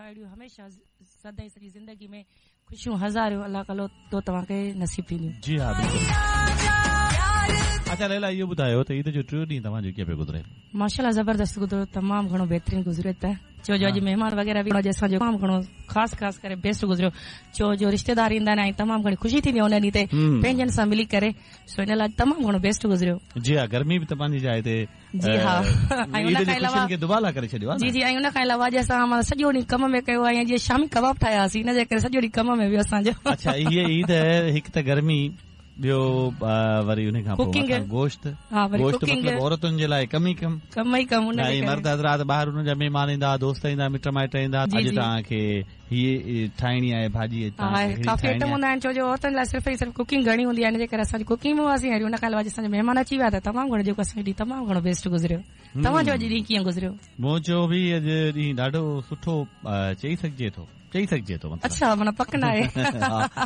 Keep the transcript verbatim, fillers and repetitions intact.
अहिड़ियूं हमेशह सदाईं सॼी ज़िंदगी में ख़ुशियूं हज़ारियूं अलाह कलो तो तव्हांखे नसीब थींदियूं। जी हा बिल्कुलु। अच्छा लैला इहो ॿुधायो त ईद जो टियों ॾींहुं तव्हांजो कीअं पियो गुज़रे? माशाल्लाह ज़बरदस्त गुज़रियो, तमामु घणो बहितरीन गुज़रियो त छो जो अॼु महिमान वग़ैरह बि असांजो तमामु घणो ख़ासि ख़ासि करे बेस्ट गुज़रियो, छो जो रिश्तेदार ईंदा आहिनि ऐं तमामु घणी ख़ुशी थींदी आहे उन ॾींहं ते पंहिंजनि सां मिली करे, सो इन लाइ तमामु घणो बेस्ट गुज़रियो। जी हा, गर्मी बि त पंहिंजी जाइ ते जी हा, ऐं उन खां अलावा दुबाला करे छॾियो आहे। जी जी, ऐं उन खां अलावा अॼु असां सॼो ॾींहुं कम में कयो ऐं जीअं शामी कबाब ठाहियासीं, इन जे करे सॼो ॾींहुं कम में वियो असांजो। अच्छा इहे ईद हिकु त गर्मी, ॿियो वरी उन खां पोइ गोश्त, गोश्त मतिलबु औरतुनि जे लाइ कम ई कम कम ई कम, मर्द हज़रात ॿाहिरि हुननि जा महिमान ईंदा, दोस्त ईंदा, मिट माइट ईंदा, अॼु तव्हांखे हीअ ठाहिणी आहे भाॼी, काफ़ी आइटम हूंदा आहिनि, छो जो औरतुनि लाइ सिर्फ़ु ई सिर्फ़ु कुकिंग घणी हूंदी आहे, इन जे करे असांजी कुकिंग में हुआसीं। उन खां अलावा असांजा महिमान अची विया त तमामु घणो जेको असांजो ॾींहुं तमामु घणो बेस्ट गुज़रियो। तव्हांजो अॼु ॾींहुं कीअं गुज़रियो? मुंहिंजो बि अॼु ॾींहुं ॾाढो सुठो चई सघिजे थो चई सघिजे थो अच्छा माना पक न आहे।